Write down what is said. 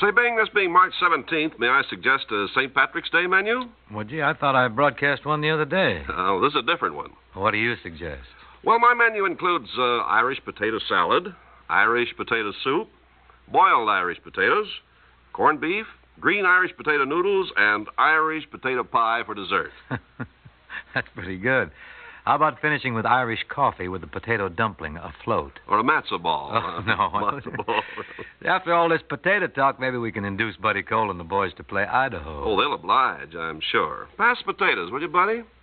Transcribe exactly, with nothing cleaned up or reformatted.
Say, being this being March seventeenth, may I suggest a Saint Patrick's Day menu? Well, gee, I thought I broadcast one the other day. Oh, this is a different one. What do you suggest? Well, my menu includes uh, Irish potato salad, Irish potato soup, boiled Irish potatoes, corned beef, green Irish potato noodles, and Irish potato pie for dessert. That's pretty good. How about finishing with Irish coffee with a potato dumpling afloat? Or a matzo ball. Oh, no. Matzo ball. After all this potato talk, maybe we can induce Buddy Cole and the boys to play Idaho. Oh, they'll oblige, I'm sure. Pass potatoes, will you, Buddy?